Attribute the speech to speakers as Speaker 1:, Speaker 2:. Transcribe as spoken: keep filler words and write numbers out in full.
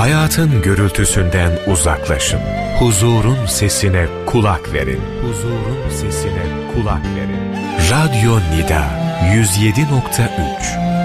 Speaker 1: Hayatın gürültüsünden uzaklaşın. Huzurun sesine kulak verin. Huzurun sesine kulak verin. Radyo Nida yüz yedi nokta üç